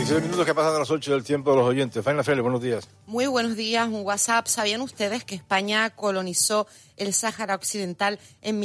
16 minutos que pasan de las 8 del tiempo de los oyentes. Faina Félix, buenos días. Muy buenos días, un WhatsApp. ¿Sabían ustedes que España colonizó el Sáhara Occidental en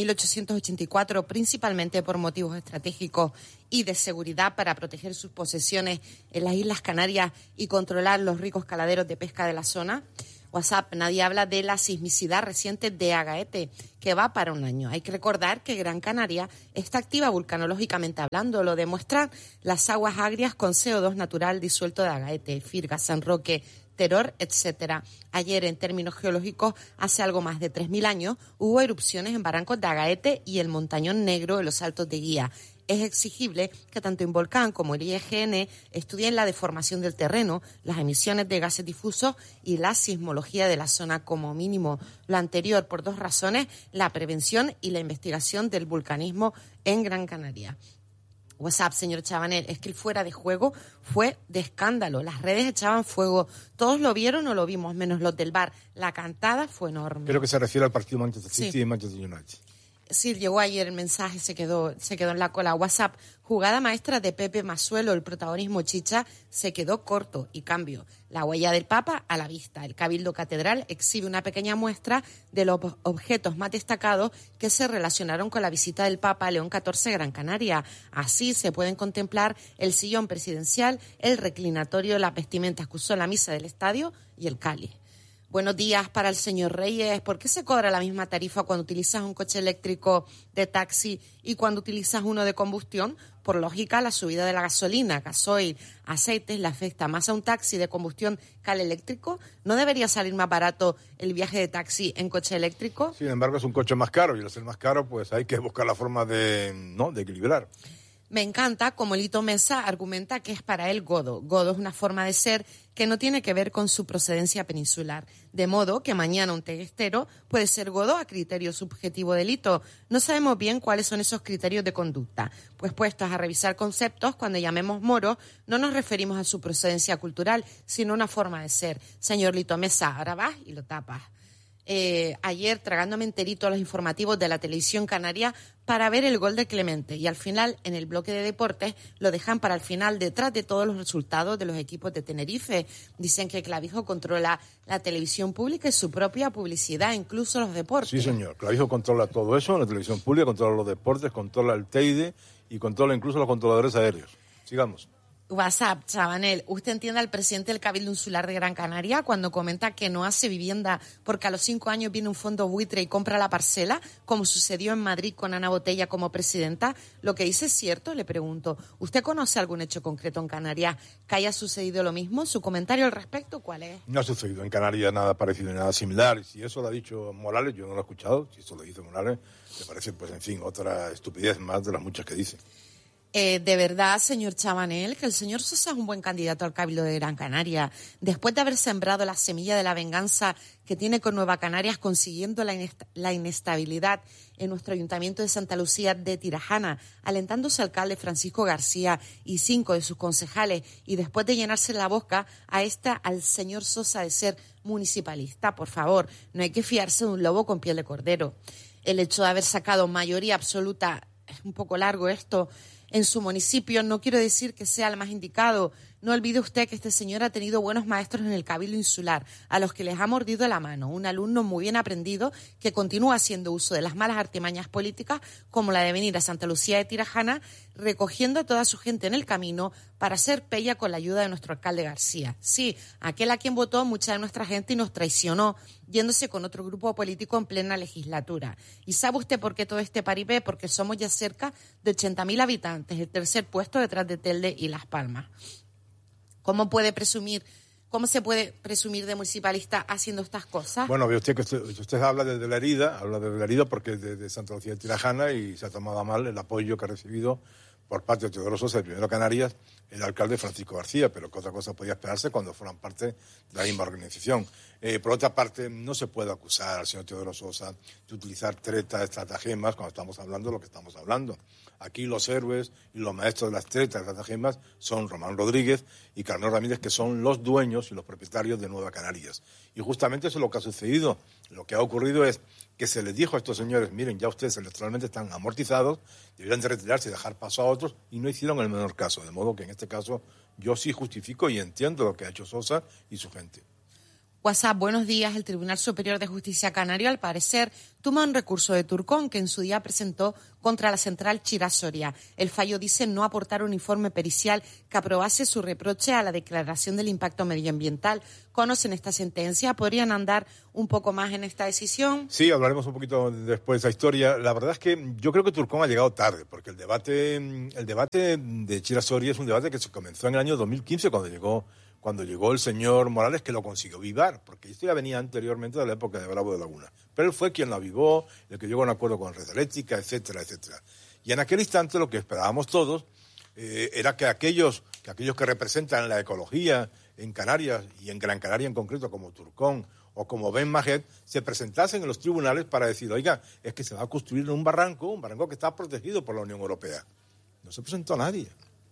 1884, principalmente por motivos estratégicos y de seguridad para proteger sus posesiones en las Islas Canarias y controlar los ricos caladeros de pesca de la zona? WhatsApp, nadie habla de la sismicidad reciente de Agaete, que va para un año. Hay que recordar que Gran Canaria está activa vulcanológicamente hablando. Lo demuestran las aguas agrias con CO2 natural disuelto de Agaete, Firga, San Roque, Teror, etcétera. Ayer, en términos geológicos, hace algo más de 3.000 años, hubo erupciones en barrancos de Agaete y el Montañón Negro en los Altos de Guía. Es exigible que tanto Involcan como el IEGN estudien la deformación del terreno, las emisiones de gases difusos y la sismología de la zona como mínimo. Lo anterior por dos razones, la prevención y la investigación del vulcanismo en Gran Canaria. WhatsApp, señor Chabanel, es que el fuera de juego fue de escándalo. Las redes echaban fuego. ¿Todos lo vieron o lo vimos? Menos los del bar. La cantada fue enorme. Creo que se refiere al partido Manchester City y Manchester United. Sí, llegó ayer el mensaje, se quedó en la cola. WhatsApp, jugada maestra de Pepe Masuelo, el protagonismo chicha se quedó corto y cambio. La huella del Papa a la vista. El Cabildo Catedral exhibe una pequeña muestra de los objetos más destacados que se relacionaron con la visita del Papa a León XIV Gran Canaria. Así se pueden contemplar el sillón presidencial, el reclinatorio, las vestimentas que usó en la misa del estadio y el cáliz. Buenos días para el señor Reyes. ¿Por qué se cobra la misma tarifa cuando utilizas un coche eléctrico de taxi y cuando utilizas uno de combustión? Por lógica, la subida de la gasolina, gasoil, aceites le afecta más a un taxi de combustión que al eléctrico. ¿No debería salir más barato el viaje de taxi en coche eléctrico? Sin embargo, es un coche más caro y al ser más caro, pues hay que buscar la forma de equilibrar. Me encanta como Lito Mesa argumenta que es para él godo. Godo es una forma de ser que no tiene que ver con su procedencia peninsular. De modo que mañana un teguestero puede ser godo a criterio subjetivo de Lito. No sabemos bien cuáles son esos criterios de conducta. Pues puestos a revisar conceptos, cuando llamemos moro, no nos referimos a su procedencia cultural, sino a una forma de ser. Señor Lito Mesa, ahora vas y lo tapas. Ayer tragándome enterito los informativos de la televisión canaria para ver el gol de Clemente y al final en el bloque de deportes lo dejan para el final detrás de todos los resultados de los equipos de Tenerife. Dicen que Clavijo controla la televisión pública y su propia publicidad, incluso los deportes. Sí, señor. Clavijo controla todo eso, la televisión pública, controla los deportes, controla el Teide y controla incluso los controladores aéreos. Sigamos. WhatsApp, Chabanel, ¿usted entiende al presidente del Cabildo Insular de Gran Canaria cuando comenta que no hace vivienda porque a los 5 años viene un fondo buitre y compra la parcela, como sucedió en Madrid con Ana Botella como presidenta? ¿Lo que dice es cierto? Le pregunto. ¿Usted conoce algún hecho concreto en Canarias que haya sucedido lo mismo? ¿Su comentario al respecto cuál es? No ha sucedido en Canarias nada parecido, nada similar. Y si eso lo ha dicho Morales, yo no lo he escuchado. Si eso lo dice Morales, me parece, pues en fin, otra estupidez más de las muchas que dice. De verdad, señor Chabanel, que el señor Sosa es un buen candidato al Cabildo de Gran Canaria. Después de haber sembrado la semilla de la venganza que tiene con Nueva Canarias, consiguiendo la inestabilidad en nuestro Ayuntamiento de Santa Lucía de Tirajana, alentando a su alcalde Francisco García y 5 de sus concejales, y después de llenarse la boca al señor Sosa de ser municipalista, por favor, no hay que fiarse de un lobo con piel de cordero. El hecho de haber sacado mayoría absoluta, es un poco largo esto, en su municipio, no quiero decir que sea el más indicado. No olvide usted que este señor ha tenido buenos maestros en el Cabildo Insular, a los que les ha mordido la mano. Un alumno muy bien aprendido que continúa haciendo uso de las malas artimañas políticas, como la de venir a Santa Lucía de Tirajana, recogiendo a toda su gente en el camino para hacer pella con la ayuda de nuestro alcalde García. Sí, aquel a quien votó mucha de nuestra gente y nos traicionó, yéndose con otro grupo político en plena legislatura. ¿Y sabe usted por qué todo este paripé? Porque somos ya cerca de 80.000 habitantes, el tercer puesto detrás de Telde y Las Palmas. ¿Cómo se puede presumir de municipalista haciendo estas cosas? Bueno, ve usted que usted habla desde la herida porque es de Santa Lucía de Tirajana y se ha tomado a mal el apoyo que ha recibido por parte de Teodoro Sosa, el primero de Canarias, el alcalde Francisco García, pero que otra cosa podía esperarse cuando fueran parte de la misma organización. Por otra parte, no se puede acusar al señor Teodoro Sosa de utilizar tretas, estratagemas, cuando estamos hablando de lo que estamos hablando. Aquí los héroes y los maestros de las tretas, estratagemas, son Román Rodríguez y Carmelo Ramírez, que son los dueños y los propietarios de Nueva Canarias. Y justamente eso es lo que ha sucedido. Lo que ha ocurrido es que se les dijo a estos señores, miren, ya ustedes electoralmente están amortizados, deberían de retirarse y dejar paso a otros, y no hicieron el menor caso. De modo que en este caso yo sí justifico y entiendo lo que ha hecho Sosa y su gente. WhatsApp, buenos días. El Tribunal Superior de Justicia Canario, al parecer, toma un recurso de Turcón que en su día presentó contra la central Chira-Soria. El fallo dice no aportar un informe pericial que aprobase su reproche a la declaración del impacto medioambiental. ¿Conocen esta sentencia? ¿Podrían andar un poco más en esta decisión? Sí, hablaremos un poquito después de esa historia. La verdad es que yo creo que Turcón ha llegado tarde, porque el debate de Chira-Soria es un debate que se comenzó en el año 2015 cuando llegó el señor Morales, que lo consiguió avivar, porque esto ya venía anteriormente de la época de Bravo de Laguna. Pero él fue quien lo avivó, el que llegó a un acuerdo con Red Eléctrica, etcétera, etcétera. Y en aquel instante lo que esperábamos todos era que aquellos que representan la ecología en Canarias, y en Gran Canaria en concreto, como Turcón o como Ben Majet, se presentasen en los tribunales para decir, oiga, es que se va a construir un barranco que está protegido por la Unión Europea. No se presentó nadie.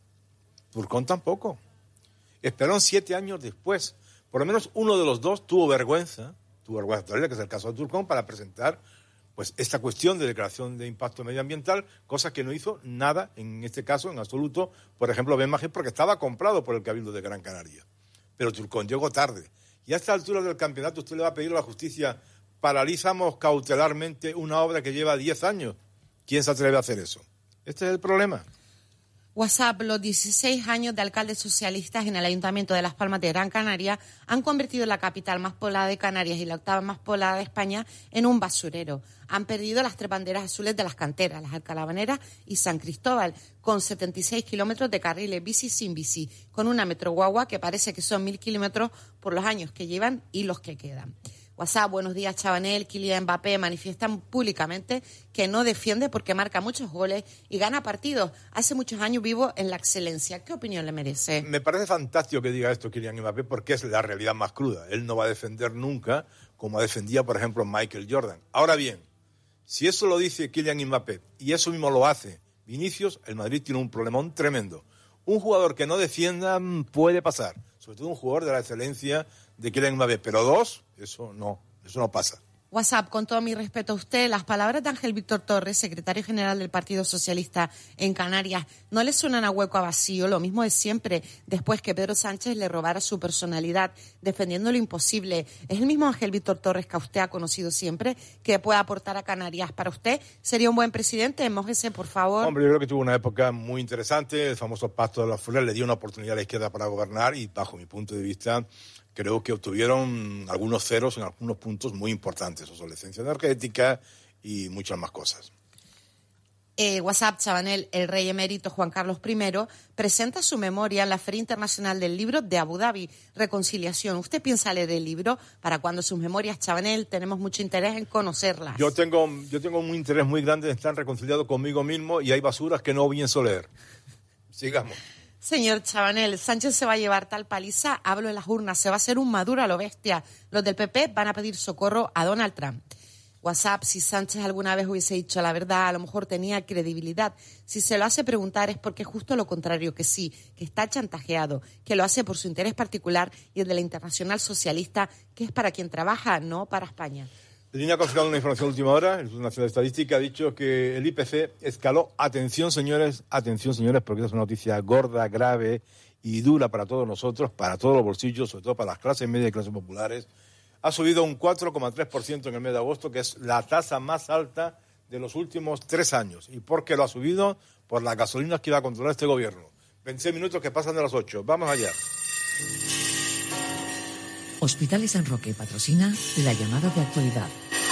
Turcón tampoco. Esperaron 7 años después. Por lo menos uno de los dos tuvo vergüenza todavía, que es el caso de Turcón, para presentar pues esta cuestión de declaración de impacto medioambiental, cosa que no hizo nada, en este caso, en absoluto, por ejemplo, Ben Majet, porque estaba comprado por el Cabildo de Gran Canaria. Pero Turcón llegó tarde. Y a esta altura del campeonato usted le va a pedir a la justicia, paralizamos cautelarmente una obra que lleva 10 años. ¿Quién se atreve a hacer eso? Este es el problema. WhatsApp, los 16 años de alcaldes socialistas en el Ayuntamiento de Las Palmas de Gran Canaria han convertido la capital más poblada de Canarias y la octava más poblada de España en un basurero. Han perdido las 3 banderas azules de las canteras, las Alcalabaneras y San Cristóbal, con 76 kilómetros de carriles bici sin bici, con una metroguagua que parece que son 1.000 kilómetros por los años que llevan y los que quedan. WhatsApp, buenos días, Chabanel. Kylian Mbappé manifiestan públicamente que no defiende porque marca muchos goles y gana partidos. Hace muchos años vivo en la excelencia. ¿Qué opinión le merece? Me parece fantástico que diga esto Kylian Mbappé porque es la realidad más cruda. Él no va a defender nunca como defendía, por ejemplo, Michael Jordan. Ahora bien, si eso lo dice Kylian Mbappé y eso mismo lo hace Vinicius, el Madrid tiene un problemón tremendo. Un jugador que no defienda puede pasar, sobre todo un jugador de la excelencia de Kylian Mbappé, pero 2, eso no pasa. WhatsApp, con todo mi respeto a usted, las palabras de Ángel Víctor Torres, secretario general del Partido Socialista en Canarias, ¿no le suenan a hueco a vacío? Lo mismo de siempre, después que Pedro Sánchez le robara su personalidad, defendiendo lo imposible. ¿Es el mismo Ángel Víctor Torres que usted ha conocido siempre, que puede aportar a Canarias? ¿Para usted sería un buen presidente? Mójese, por favor. Hombre, yo creo que tuvo una época muy interesante. El famoso Pacto de la Furia le dio una oportunidad a la izquierda para gobernar y, bajo mi punto de vista, creo que obtuvieron algunos ceros en algunos puntos muy importantes, obsolescencia energética y muchas más cosas. WhatsApp, Chabanel, el rey emérito Juan Carlos I presenta su memoria en la Feria Internacional del Libro de Abu Dhabi. Reconciliación. ¿Usted piensa leer el libro? ¿Para cuándo sus memorias, Chabanel? Tenemos mucho interés en conocerlas. Yo tengo un interés muy grande en estar reconciliado conmigo mismo y hay basuras que no pienso leer. Sigamos. Señor Chabanel, Sánchez se va a llevar tal paliza, hablo en las urnas, se va a hacer un Maduro a lo bestia. Los del PP van a pedir socorro a Donald Trump. WhatsApp, si Sánchez alguna vez hubiese dicho la verdad, a lo mejor tenía credibilidad. Si se lo hace preguntar es porque justo lo contrario, que sí, que está chantajeado, que lo hace por su interés particular y el de la Internacional Socialista, que es para quien trabaja, no para España. La línea ha una información de última hora, el Instituto Nacional de Estadística ha dicho que el IPC escaló, atención señores, porque esta es una noticia gorda, grave y dura para todos nosotros, para todos los bolsillos, sobre todo para las clases medias y clases populares. Ha subido un 4,3% en el mes de agosto, que es la tasa más alta de los últimos 3 años. ¿Y por qué lo ha subido? Por las gasolinas que iba a controlar este gobierno. 26 minutos que pasan de las 8. Vamos allá. Hospitales San Roque patrocina la llamada de actualidad.